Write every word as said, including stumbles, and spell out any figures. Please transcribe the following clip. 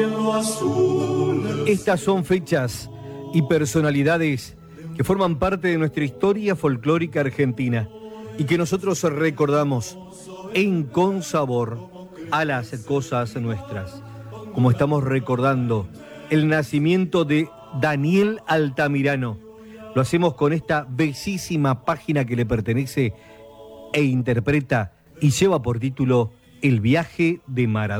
Estas son fechas y personalidades que forman parte de nuestra historia folclórica argentina y que nosotros recordamos en consabor a las cosas nuestras, como estamos recordando el nacimiento de Daniel Altamirano. Lo hacemos con esta bellísima página que le pertenece e interpreta y lleva por título El viaje de Maradona.